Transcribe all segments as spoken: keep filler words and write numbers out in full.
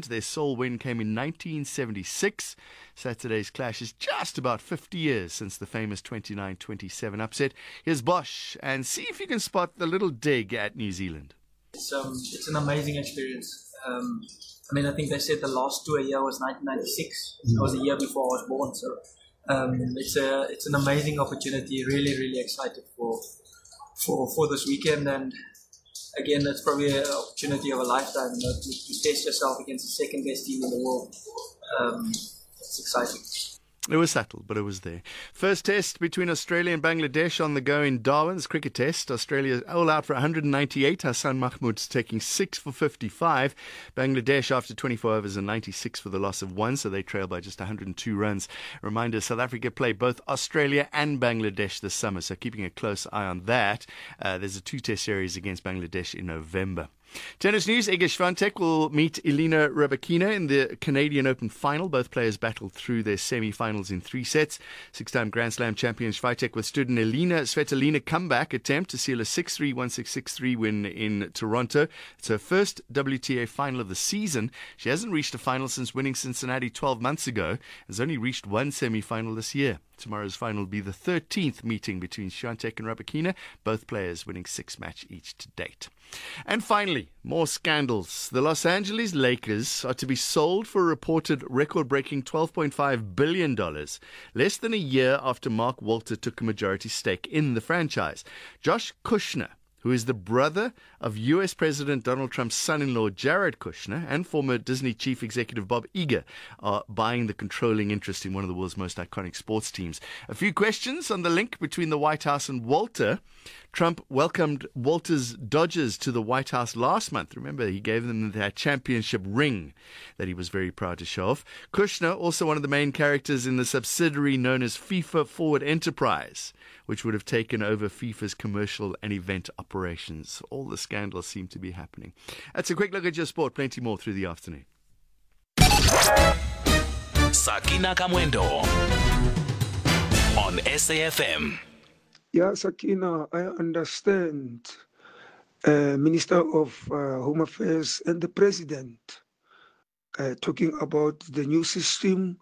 Their sole win came in nineteen seventy-six. Saturday's clash is just about fifty years since the famous twenty-nine twenty-seven upset. Here's Bosch, and see if you can spot the little dig at New Zealand. It's um, it's an amazing experience. Um, I mean, I think they said the last tour year was nineteen ninety-six. It was the year before I was born, so um, it's a it's an amazing opportunity. Really, really excited for for for this weekend, and again, it's probably an opportunity of a lifetime, you know, to, to test yourself against the second best team in the world. Um, it's exciting. It was subtle, but it was there. First test between Australia and Bangladesh on the go in Darwin's cricket test. Australia all out for one hundred ninety-eight. Hassan Mahmood's taking six for fifty-five. Bangladesh after twenty-four overs and ninety-six for the loss of one, so they trail by just one hundred two runs. Reminder, South Africa play both Australia and Bangladesh this summer, so keeping a close eye on that. Uh, there's a two-test series against Bangladesh in November. Tennis news, Iga Swiatek will meet Elena Rybakina in the Canadian Open final. Both players battled through their semi-finals in three sets. Six-time Grand Slam champion Swiatek withstood an Elena Svitolina comeback attempt to seal a six three, one six, six three win in Toronto. It's her first W T A final of the season. She hasn't reached a final since winning Cincinnati twelve months ago. Has only reached one semi-final this year. Tomorrow's final will be the thirteenth meeting between Swiatek and Rybakina, both players winning six match each to date. And finally, more scandals. The Los Angeles Lakers are to be sold for a reported record-breaking twelve point five billion dollars, less than a year after Mark Walter took a majority stake in the franchise. Josh Kushner, who is the brother of U S President Donald Trump's son-in-law Jared Kushner and former Disney chief executive Bob Iger, are buying the controlling interest in one of the world's most iconic sports teams. A few questions on the link between the White House and Walter. Trump welcomed Walter's Dodgers to the White House last month. Remember, he gave them their championship ring that he was very proud to show off. Kushner, also one of the main characters in the subsidiary known as FIFA Forward Enterprise, which would have taken over FIFA's commercial and event operations. All the scandals seem to be happening. That's a quick look at your sport. Plenty more through the afternoon. Sakina Kamwendo on S A F M. Yeah, Sakina, I understand uh, Minister of uh, Home Affairs and the President uh, talking about the new system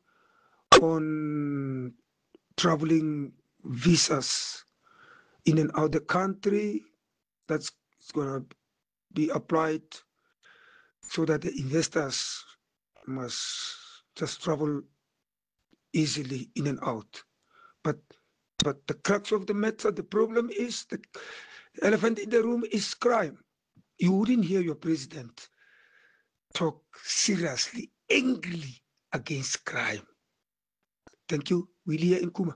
on traveling visas in and out the country that's going to be applied so that the investors must just travel easily in and out. But but the crux of the matter, the problem is the elephant in the room is crime. You wouldn't hear your president talk seriously, angrily against crime. Thank you. Willie Nkuma.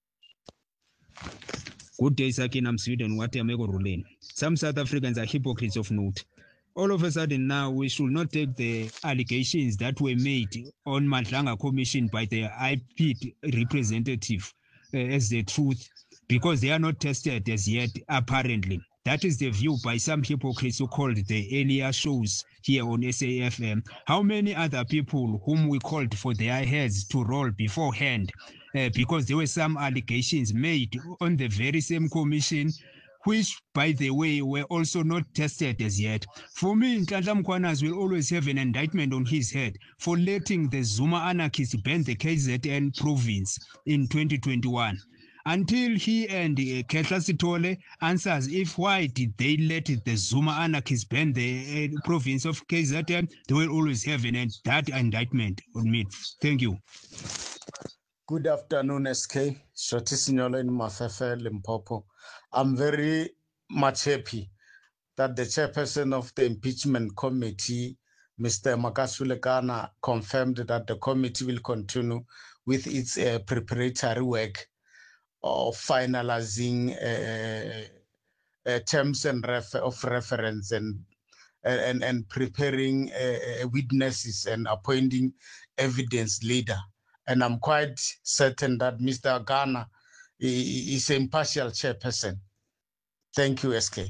Good day, Sakina, Sweden. What am I going? Some South Africans are hypocrites of note. All of a sudden now, we should not take the allegations that were made on Madlanga Commission by the I P D representative uh, as the truth, because they are not tested as yet, apparently. That is the view by some hypocrites who called the earlier shows here on S A F M. How many other people whom we called for their heads to roll beforehand, uh, because there were some allegations made on the very same commission, which, by the way, were also not tested as yet. For me, Nhlanhla Mkhwanazi will always have an indictment on his head for letting the Zuma anarchists ban the K Z N province in twenty twenty-one. Until he and uh, Khetla Sithole answers if why did they let the Zuma anarchists ban the uh, province of K Z N, they will always have an, that indictment on me. Thank you. Good afternoon, S K. Shoti Signolo in Mafefe, Limpopo. I'm very much happy that the chairperson of the impeachment committee, Mister Makasulekana, confirmed that the committee will continue with its uh, preparatory work of finalizing uh, uh, terms and ref of reference and and and preparing uh, witnesses and appointing evidence leader. And I'm quite certain that Mister Ghana is an impartial chairperson. Thank you, S K.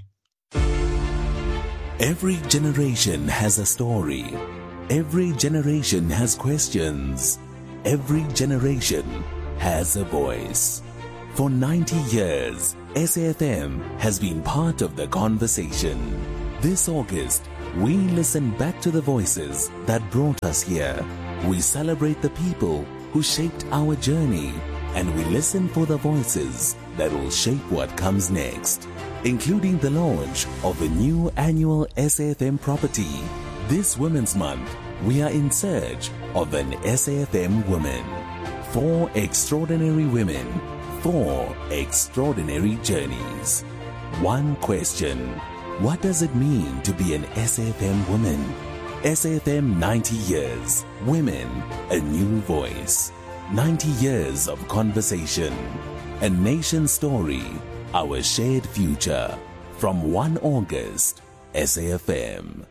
Every generation has a story. Every generation has questions. Every generation has a voice. For ninety years, S A F M has been part of the conversation. This August, We listen back to the voices that brought us here. We celebrate the people who shaped our journey, and we listen for the voices that will shape what comes next, including the launch of the new annual S A F M property. This Women's Month, we are in search of an S A F M woman. Four extraordinary women, four extraordinary journeys. One question: what does it mean to be an S A F M woman? S A F M ninety years. Women, a new voice. ninety years of conversation. A nation story, our shared future. From first of August, S A F M.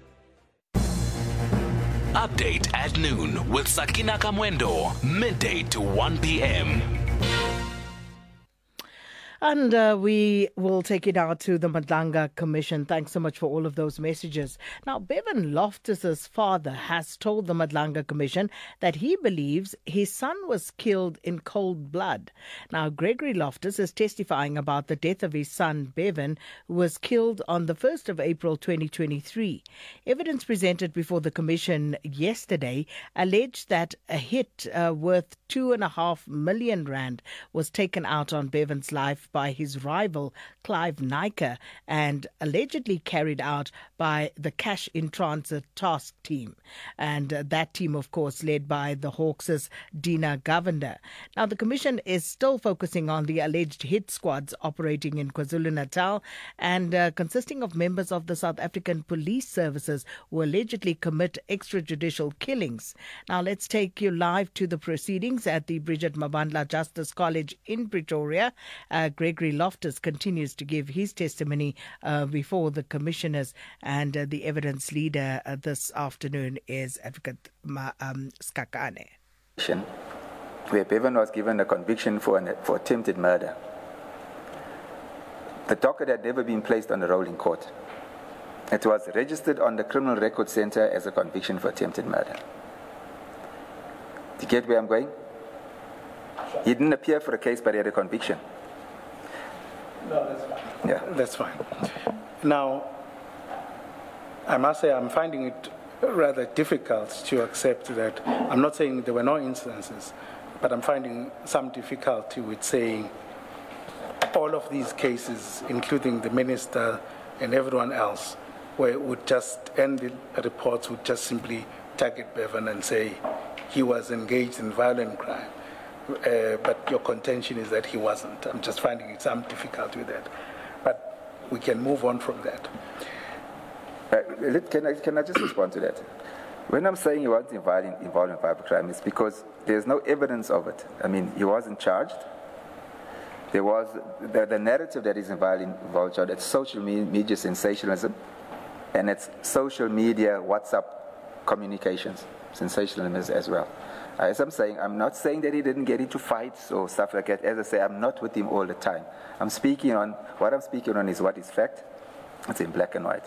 Update at noon with Sakina Kamwendo, midday to one p.m. And uh, we will take it out to the Madlanga Commission. Thanks so much for all of those messages. Now, Bevan Loftus's father has told the Madlanga Commission that he believes his son was killed in cold blood. Now, Gregory Loftus is testifying about the death of his son, Bevan, who was killed on the first of April twenty twenty-three. Evidence presented before the Commission yesterday alleged that a hit uh, worth two and a half million rand was taken out on Bevan's life by his rival Clive Naicker and allegedly carried out by the Cash in Transit task team. And uh, that team, of course, led by the Hawks' Dina Govender. Now, the Commission is still focusing on the alleged hit squads operating in KwaZulu-Natal and uh, consisting of members of the South African Police Services who allegedly commit extrajudicial killings. Now, let's take you live to the proceedings at the Bridget Mabandla Justice College in Pretoria. Uh, Gregory Loftus continues to give his testimony uh, before the commissioners, and uh, the evidence leader uh, this afternoon is Advocate Ma, um, Skakane. Where Bevan was given a conviction for, an, for attempted murder. The docket had never been placed on the roll in court. It was registered on the Criminal Record Centre as a conviction for attempted murder. Do you get where I'm going? He didn't appear for a case, but he had a conviction. No, that's fine. Yeah. That's fine. Now, I must say I'm finding it rather difficult to accept that. I'm not saying there were no instances, but I'm finding some difficulty with saying all of these cases, including the minister and everyone else, where it would just end the reports would just simply target Bevan and say he was engaged in violent crime. Uh, but your contention is that he wasn't. I'm just finding it some difficulty with that. But we can move on from that. Uh, can, I, can I just respond to that? When I'm saying he wasn't involved in, involved in violent crime, it's because there's no evidence of it. I mean, he wasn't charged. There was the, the narrative that is involved in involved, it's social media sensationalism, and it's social media WhatsApp communications, sensationalism as well. As I'm saying, I'm not saying that he didn't get into fights or stuff like that. As I say, I'm not with him all the time. I'm speaking on, what I'm speaking on is what is fact. It's in black and white.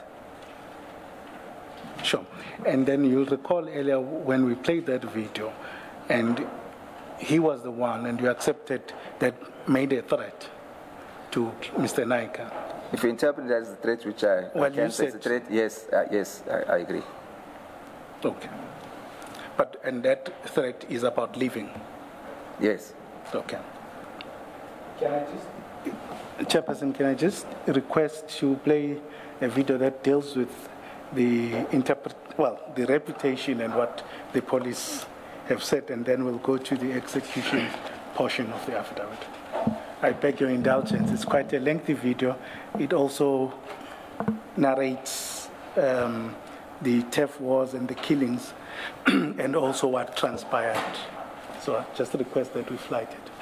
Sure. And then you'll recall earlier when we played that video, and he was the one, and you accepted that made a threat to Mister Naicker. If you interpret that as a threat, which I, well, I can say is a threat, yes, uh, yes, I, I agree. Okay. But, and that threat is about leaving? Yes. Okay. Can I just, Chairperson, can I just request to play a video that deals with the interpret, well, the reputation and what the police have said, and then we'll go to the execution portion of the affidavit. I beg your indulgence. It's quite a lengthy video. It also narrates um, the turf wars and the killings and also what transpired. So I just request that we flight it.